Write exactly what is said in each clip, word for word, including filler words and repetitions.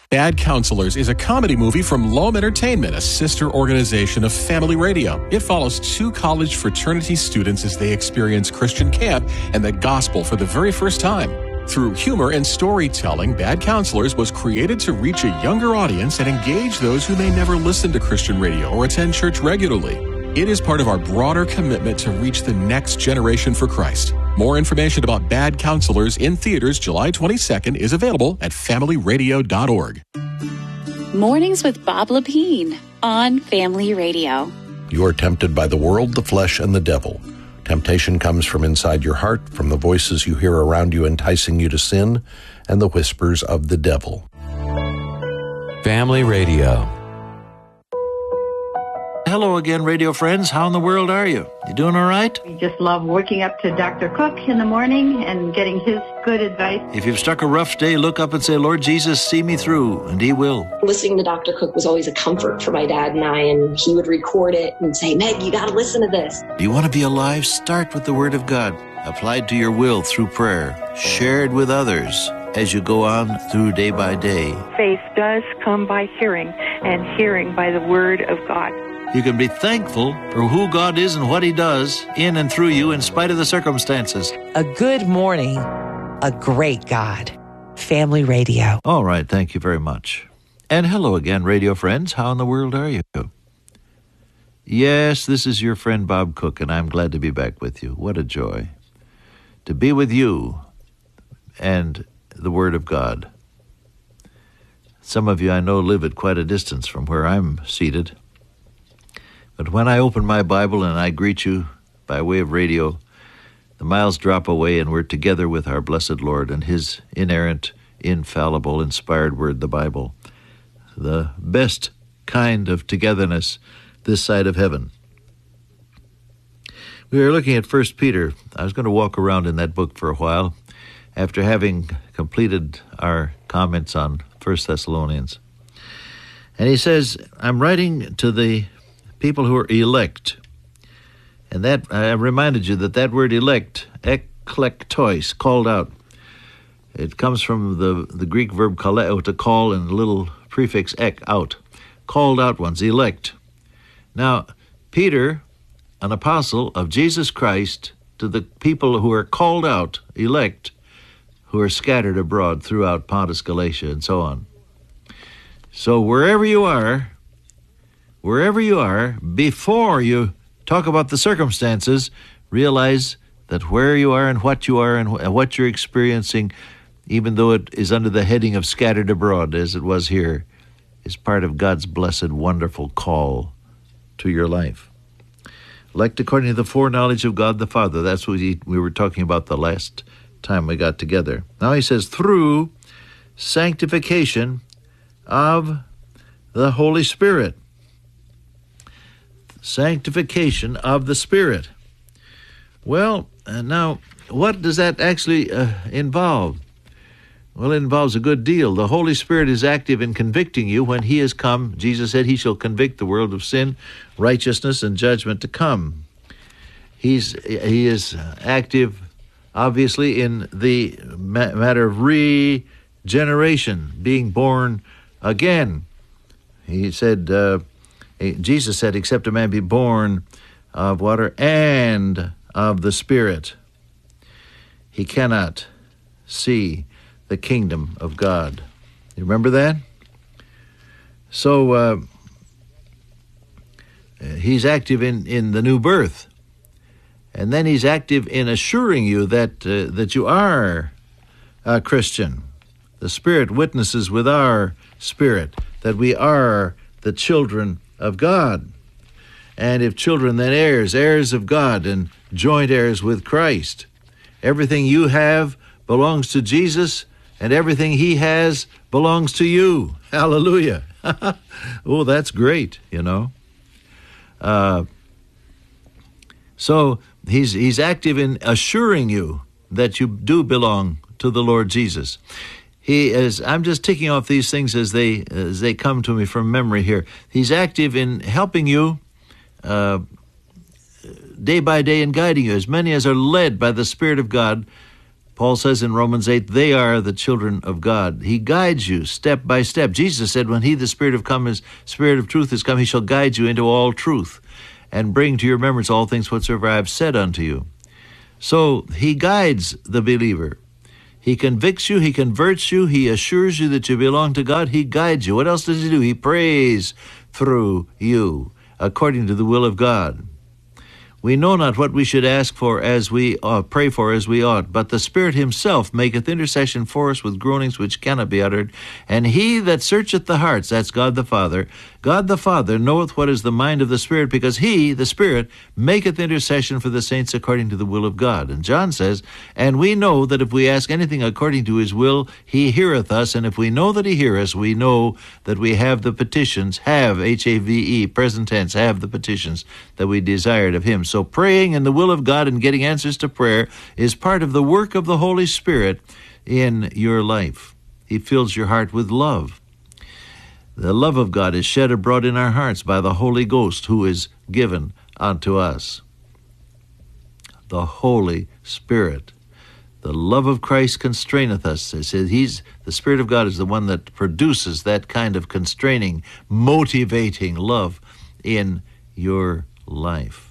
Bad Counselors is a comedy movie from Loam Entertainment, a sister organization of Family Radio. It follows two college fraternity students as they experience Christian camp and the gospel for the very first time. Through humor and storytelling, Bad Counselors was created to reach a younger audience and engage those who may never listen to Christian radio or attend church regularly. It is part of our broader commitment to reach the next generation for Christ. More information about Bad Counselors in theaters July twenty-second is available at family radio dot org. Mornings with Bob Lepine on Family Radio. You are tempted by the world, the flesh, and the devil. Temptation comes from inside your heart, from the voices you hear around you enticing you to sin, and the whispers of the devil. Family Radio. Hello again, radio friends. How in the world are you? You doing all right? We just love waking up to Doctor Cook in the morning and getting his good advice. If you've struck a rough day, look up and say, Lord Jesus, see me through, and he will. Listening to Doctor Cook was always a comfort for my dad and I, and he would record it and say, Meg, you got to listen to this. Do you want to be alive? Start with the Word of God, applied to your will through prayer, shared with others as you go on through day by day. Faith does come by hearing, and hearing by the Word of God. You can be thankful for who God is and what he does in and through you in spite of the circumstances. A good morning, a great God. Family Radio. All right, thank you very much. And hello again, radio friends. How in the world are you? Yes, this is your friend Bob Cook, and I'm glad to be back with you. What a joy to be with you and the Word of God. Some of you I know live at quite a distance from where I'm seated. But when I open my Bible and I greet you by way of radio, the miles drop away and we're together with our blessed Lord and his inerrant, infallible, inspired word, the Bible. The best kind of togetherness this side of heaven. We are looking at First Peter. I was going to walk around in that book for a while after having completed our comments on First Thessalonians. And he says, I'm writing to the people who are elect. And that, I reminded you that that word elect, eklektois, called out. It comes from the, the Greek verb kaleo, to call, and a little prefix ek, out. Called out ones, elect. Now, Peter, an apostle of Jesus Christ, to the people who are called out, elect, who are scattered abroad throughout Pontus, Galatia, and so on. So wherever you are, Wherever you are, before you talk about the circumstances, realize that where you are and what you are and what you're experiencing, even though it is under the heading of scattered abroad, as it was here, is part of God's blessed, wonderful call to your life. Elect according to the foreknowledge of God the Father. That's what we, we were talking about the last time we got together. Now he says, through sanctification of the Holy Spirit. Sanctification of the Spirit. Well, uh, now, what does that actually uh, involve? Well, it involves a good deal. The Holy Spirit is active in convicting you when he has come. Jesus said he shall convict the world of sin, righteousness, and judgment to come. He's He is active, obviously, in the ma- matter of regeneration, being born again. He said... Uh, Jesus said, except a man be born of water and of the Spirit, he cannot see the kingdom of God. You remember that? So uh, he's active in, in the new birth. And then he's active in assuring you that uh, that you are a Christian. The Spirit witnesses with our spirit that we are the children of God. And if children, then heirs, heirs of God and joint heirs with Christ. Everything you have belongs to Jesus, and everything he has belongs to you. Hallelujah. Oh, that's great, you know. Uh, so he's he's active in assuring you that you do belong to the Lord Jesus. He is, I'm just ticking off these things as they as they come to me from memory here. He's active in helping you uh, day by day and guiding you. As many as are led by the Spirit of God Paul says in Romans eight, they are the children of God. He guides you step by step. Jesus said, when he, the Spirit of come, is Spirit of truth is come, he shall guide you into all truth and bring to your remembrance all things whatsoever I have said unto you. So he guides the believer. He convicts you, he converts you, he assures you that you belong to God, he guides you. What else does he do? He prays through you according to the will of God. We know not what we should ask for as we uh, pray for as we ought, but the Spirit himself maketh intercession for us with groanings which cannot be uttered. And he that searcheth the hearts, that's God the Father, God the Father knoweth what is the mind of the Spirit, because he, the Spirit, maketh intercession for the saints according to the will of God. And John says, and we know that if we ask anything according to his will, he heareth us. And if we know that he heareth us, we know that we have the petitions, have, H A V E, present tense, have the petitions that we desired of him. So praying in the will of God and getting answers to prayer is part of the work of the Holy Spirit in your life. He fills your heart with love. The love of God is shed abroad in our hearts by the Holy Ghost, who is given unto us. The Holy Spirit. The love of Christ constraineth us. It says he's, the Spirit of God is the one that produces that kind of constraining, motivating love in your life.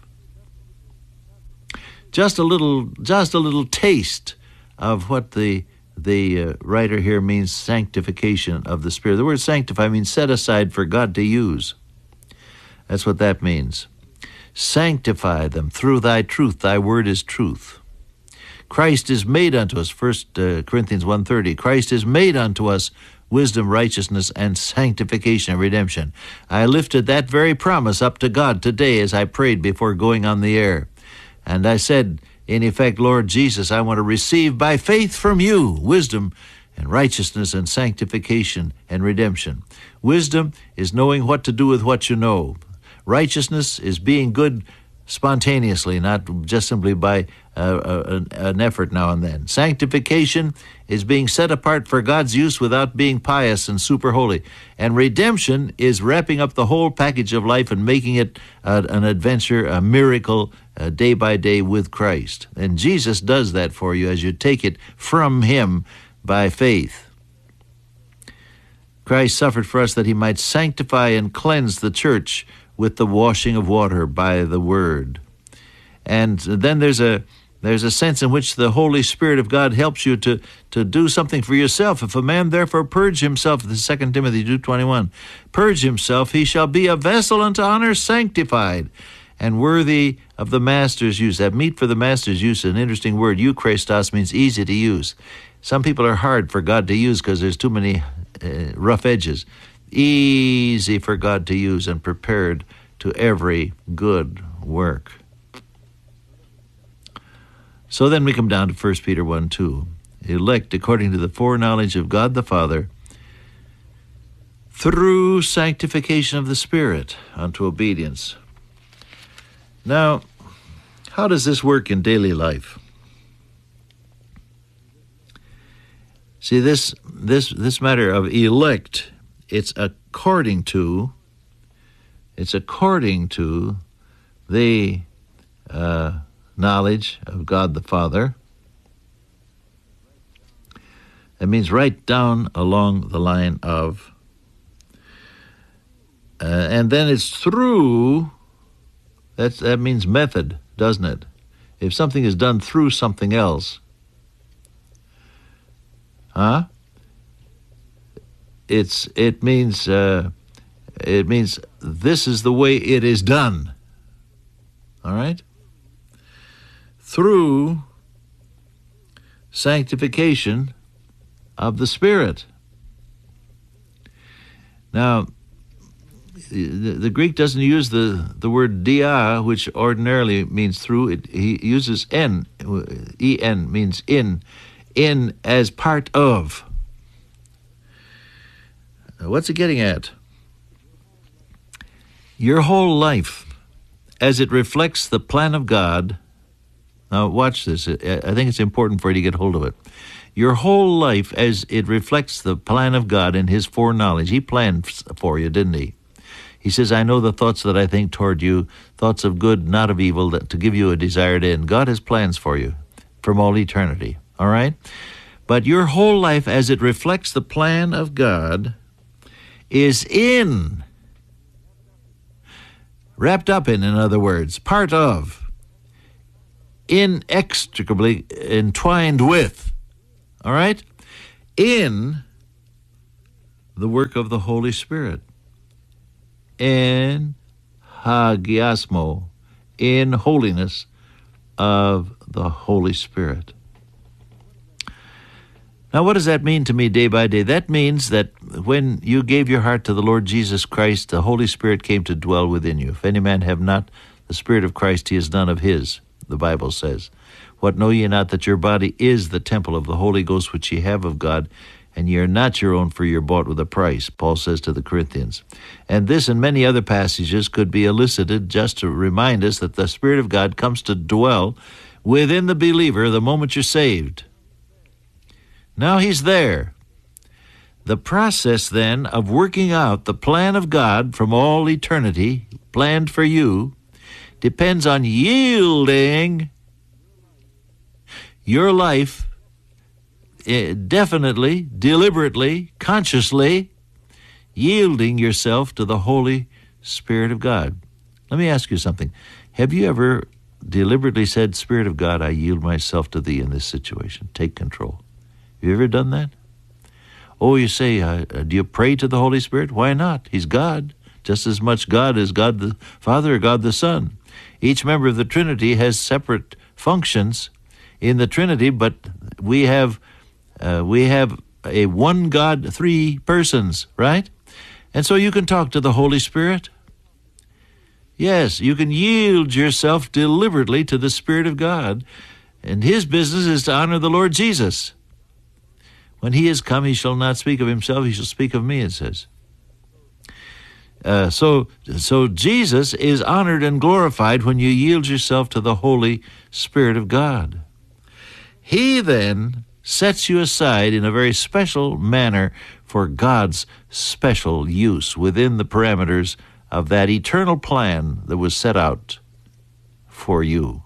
Just a little, just a little taste of what the the uh, writer here means, sanctification of the Spirit. The word sanctify means set aside for God to use. That's what that means. Sanctify them through thy truth. Thy word is truth. Christ is made unto us, First uh, Corinthians one thirty. Christ is made unto us wisdom, righteousness, and sanctification and redemption. I lifted that very promise up to God today as I prayed before going on the air. And I said, in effect, Lord Jesus, I want to receive by faith from you wisdom and righteousness and sanctification and redemption. Wisdom is knowing what to do with what you know. Righteousness is being good spontaneously, not just simply by uh, an, an effort now and then. Sanctification is being set apart for God's use without being pious and super holy. And redemption is wrapping up the whole package of life and making it uh, an adventure, a miracle, uh, day by day with Christ. And Jesus does that for you as you take it from him by faith. Christ suffered for us that he might sanctify and cleanse the church with the washing of water by the word. And then there's a there's a sense in which the Holy Spirit of God helps you to, to do something for yourself. If a man therefore purge himself, the Second Timothy two twenty-one, purge himself, he shall be a vessel unto honor, sanctified, and worthy of the master's use. That meet for the master's use is an interesting word. Euchrestos means easy to use. Some people are hard for God to use because there's too many uh, rough edges. Easy for God to use and prepared to every good work. So then we come down to First Peter one two. Elect according to the foreknowledge of God the Father through sanctification of the Spirit unto obedience. Now, how does this work in daily life? See, this this this matter of elect, it's according to, it's according to the uh, knowledge of God the Father. That means right down along the line of, uh, and then it's through, that's, that means method, doesn't it? If something is done through something else, huh? It's it means uh, it means this is the way it is done. All right? Through sanctification of the Spirit. Now, the, the Greek doesn't use the, the word dia, which ordinarily means through. It, he uses en. En means in. In as part of. What's it getting at? Your whole life, as it reflects the plan of God. Now, watch this. I think it's important for you to get hold of it. Your whole life, as it reflects the plan of God and his foreknowledge. He planned for you, didn't he? He says, I know the thoughts that I think toward you, thoughts of good, not of evil, that to give you a desired end. God has plans for you from all eternity. all right? But your whole life, as it reflects the plan of God, is in, wrapped up in, in other words, part of, inextricably entwined with, all right, in the work of the Holy Spirit. In hagiasmo, in holiness of the Holy Spirit. Now, what does that mean to me day by day? That means that when you gave your heart to the Lord Jesus Christ, the Holy Spirit came to dwell within you. If any man have not the Spirit of Christ, he is none of his, the Bible says. What, know ye not that your body is the temple of the Holy Ghost which ye have of God, and ye are not your own, for ye are bought with a price, Paul says to the Corinthians. And this and many other passages could be elicited just to remind us that the Spirit of God comes to dwell within the believer the moment you're saved. Now he's there. The process, then, of working out the plan of God from all eternity, planned for you, depends on yielding your life definitely, deliberately, consciously, yielding yourself to the Holy Spirit of God. Let me ask you something. Have you ever deliberately said, Spirit of God, I yield myself to Thee in this situation. Take control. Have you ever done that? Oh, you say, uh, do you pray to the Holy Spirit? Why not? He's God. Just as much God as God the Father or God the Son. Each member of the Trinity has separate functions in the Trinity, but we have uh, we have a one God, three persons, right? And so you can talk to the Holy Spirit. Yes, you can yield yourself deliberately to the Spirit of God, and His business is to honor the Lord Jesus. When He is come, He shall not speak of Himself, He shall speak of me, it says. Uh, so, so Jesus is honored and glorified when you yield yourself to the Holy Spirit of God. He then sets you aside in a very special manner for God's special use within the parameters of that eternal plan that was set out for you.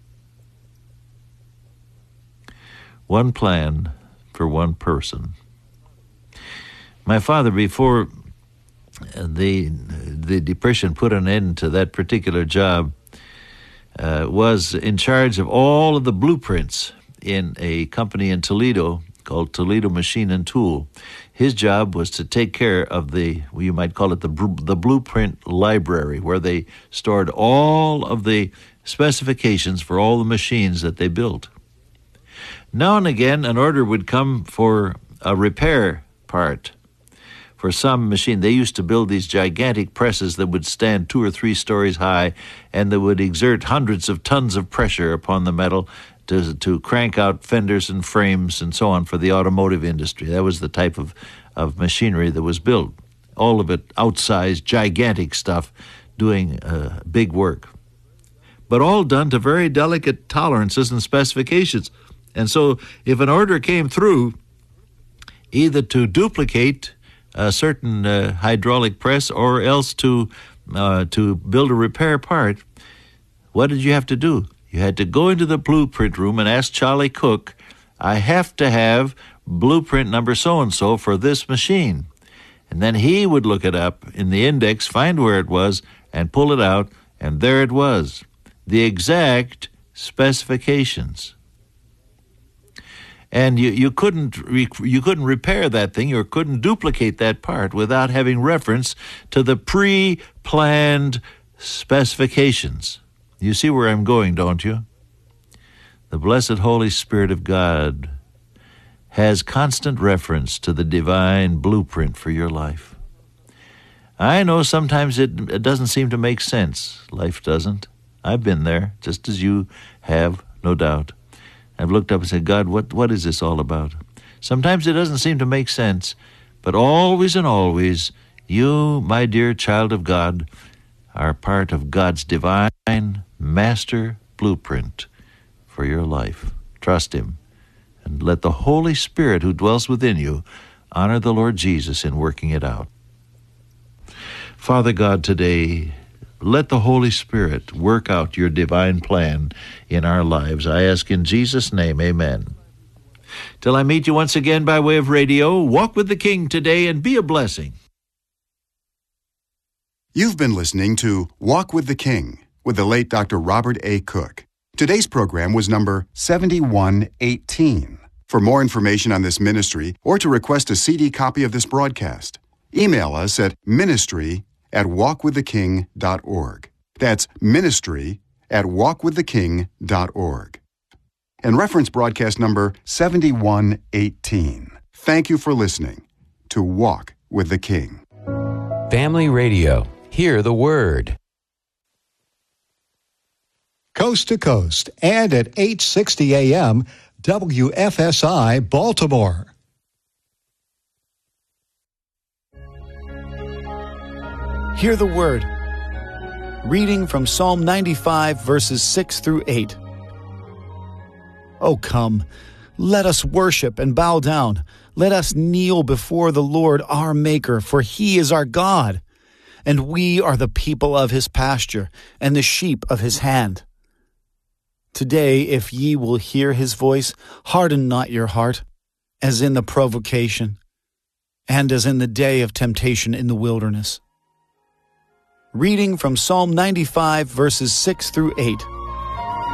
One plan for one person. My father, before the the depression put an end to that particular job, uh, was in charge of all of the blueprints in a company in Toledo called Toledo Machine and Tool. His job was to take care of the, well, you might call it the the blueprint library, where they stored all of the specifications for all the machines that they built. Now and again, an order would come for a repair part for some machine. They used to build these gigantic presses that would stand two or three stories high, and that would exert hundreds of tons of pressure upon the metal to, to crank out fenders and frames and so on for the automotive industry. That was the type of, of machinery that was built. All of it outsized, gigantic stuff, doing uh, big work. But all done to very delicate tolerances and specifications. And so if an order came through, either to duplicate a certain uh, hydraulic press or else to uh, to build a repair part, what did you have to do? You had to go into the blueprint room and ask Charlie Cook, I have to have blueprint number so-and-so for this machine. And then he would look it up in the index, find where it was, and pull it out, and there it was. The exact specifications. And you, you couldn't re, you couldn't repair that thing or couldn't duplicate that part without having reference to the pre-planned specifications. You see where I'm going, don't you? The blessed Holy Spirit of God has constant reference to the divine blueprint for your life. I know sometimes it, it doesn't seem to make sense. Life doesn't. I've been there, just as you have, no doubt. I've looked up and said, God, what, what is this all about? Sometimes it doesn't seem to make sense, but always and always, you, my dear child of God, are part of God's divine master blueprint for your life. Trust Him, and let the Holy Spirit who dwells within you honor the Lord Jesus in working it out. Father God, today, let the Holy Spirit work out your divine plan in our lives. I ask in Jesus' name, amen. Till I meet you once again by way of radio, walk with the King today and be a blessing. You've been listening to Walk with the King with the late Doctor Robert A. Cook. Today's program was number seventy-one eighteen. For more information on this ministry or to request a C D copy of this broadcast, email us at ministry at walk with the king dot org. That's ministry at walk with the king dot org. And reference broadcast number seventy-one eighteen. Thank you for listening to Walk with the King. Family Radio. Hear the word. Coast to coast and at eight sixty A M, W F S I Baltimore. Hear the word. Reading from Psalm ninety-five, verses six through eight. Oh, come, let us worship and bow down. Let us kneel before the Lord our Maker, for He is our God, and we are the people of His pasture and the sheep of His hand. Today, if ye will hear His voice, harden not your heart, as in the provocation, and as in the day of temptation in the wilderness. Reading from Psalm ninety-five, verses six through eight.